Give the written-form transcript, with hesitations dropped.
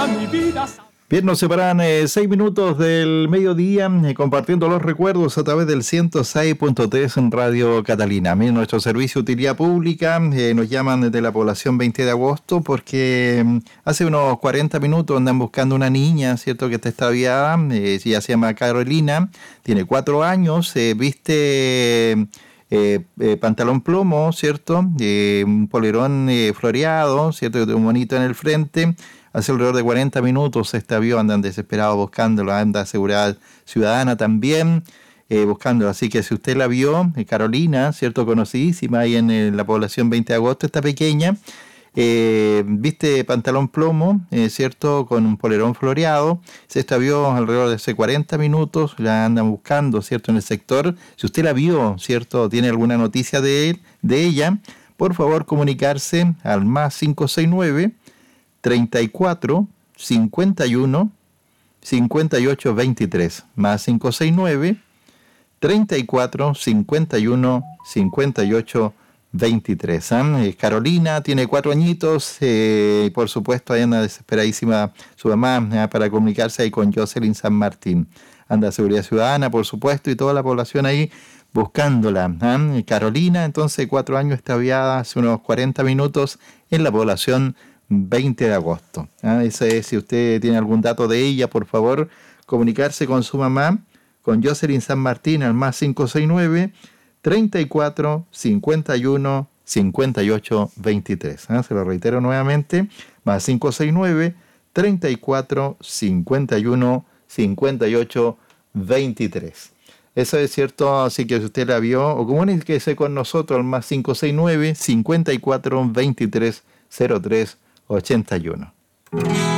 toda mi vida. Bien, nos separan 6 minutos del mediodía compartiendo los recuerdos a través del 106.3 en Radio Catalina. Miren, nuestro servicio de utilidad pública nos llaman desde la población 20 de agosto porque hace unos 40 minutos andan buscando una niña, ¿cierto?, que está extraviada. Ella se llama Carolina, tiene 4 años, viste pantalón plomo, ¿cierto?, un polerón floreado, ¿cierto?, un monito en el frente. Hace alrededor de 40 minutos se extravió, andan desesperados buscándolo, anda Seguridad Ciudadana también buscándolo. Así que si usted la vio, Carolina, ¿cierto?, conocidísima ahí en la población 20 de agosto, esta pequeña, viste pantalón plomo, ¿cierto?, con un polerón floreado, se extravió alrededor de hace 40 minutos, la andan buscando, ¿cierto?, en el sector. Si usted la vio, ¿cierto?, tiene alguna noticia de ella, por favor comunicarse al más 569 34 51 58 23, más 569 34 51 58 23. Carolina tiene 4 añitos, y por supuesto ahí anda desesperadísima su mamá para comunicarse ahí con Jocelyn San Martín. Anda Seguridad Ciudadana, por supuesto, y toda la población ahí buscándola. Carolina, entonces 4 años, extraviada hace unos 40 minutos en la población 20 de agosto. Ese es, si usted tiene algún dato de ella, por favor, comunicarse con su mamá, con Jocelyn San Martín, al más 569 34 51 58 23. Se lo reitero nuevamente, más 569 34 51 58 23. Eso es cierto, así que si usted la vio, o comuníquese con nosotros al más 569 54 23 03 81.